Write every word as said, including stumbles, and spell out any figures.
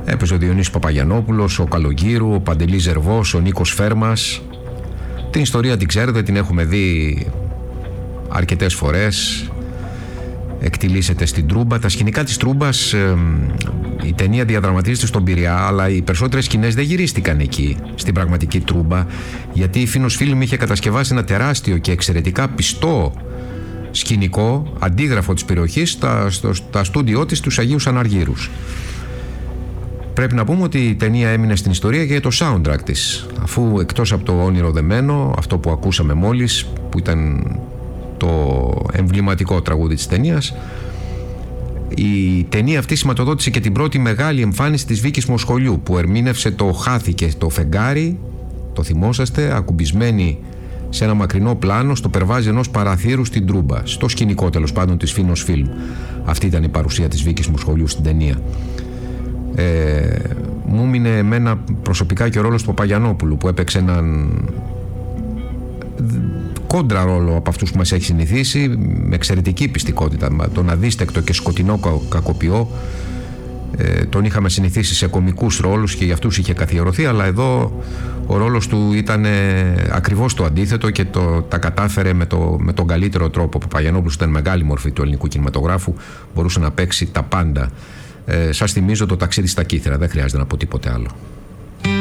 Έπαιζε ο Διονύσης Παπαγιαννόπουλος, ο Καλογύρου, ο Παντελής Ζερβός, ο Νίκος Φέρμας. Την ιστορία την ξέρετε, την έχουμε δει αρκετές φορές. Εκτιλήσεται στην Τρούμπα. Τα σκηνικά της Τρούμπας, ε, η ταινία διαδραματίζεται στον Πειραιά, αλλά οι περισσότερες σκηνές δεν γυρίστηκαν εκεί, στην πραγματική Τρούμπα, γιατί η Φίνος Φιλμ είχε κατασκευάσει ένα τεράστιο και εξαιρετικά πιστό σκηνικό, αντίγραφο της περιοχής, στα, στο, στα στούντιό της τους Αγίους Αναργύρους. Πρέπει να πούμε ότι η ταινία έμεινε στην ιστορία και για το soundtrack της, αφού εκτός από το Όνειρο Δεμένο, αυτό που ακούσαμε μόλις, που ήταν το εμβληματικό τραγούδι της ταινίας, η ταινία αυτή σηματοδότησε και την πρώτη μεγάλη εμφάνιση της Βίκης Μοσχολιού, που ερμήνευσε το «Χάθηκε το φεγγάρι», το θυμόσαστε, ακουμπισμένη σε ένα μακρινό πλάνο στο περβάζι ενός παραθύρου στην Τρούμπα, στο σκηνικό τέλος πάντων της Φίνος Φιλμ. Αυτή ήταν η παρουσία της Βίκης Μοσχολιού στην ταινία. Ε, μου μείνε εμένα προσωπικά και ο ρόλος του Παπαγιαννόπουλου, που έπαιξε έναν κόντρα ρόλο από αυτούς που μας έχει συνηθίσει, με εξαιρετική πιστικότητα, τον αδίστεκτο και σκοτεινό κακοποιό. Ε, τον είχαμε συνηθίσει σε κωμικούς ρόλους και για αυτούς είχε καθιερωθεί, αλλά εδώ ο ρόλος του ήταν ακριβώς το αντίθετο και το, τα κατάφερε με, το, με τον καλύτερο τρόπο. Ο Παπαγιαννόπουλος ήταν μεγάλη μορφή του ελληνικού κινηματογράφου, μπορούσε να παίξει τα πάντα. Ε, σας θυμίζω το Ταξίδι στα Κύθρα, δεν χρειάζεται να πω τίποτε άλλο.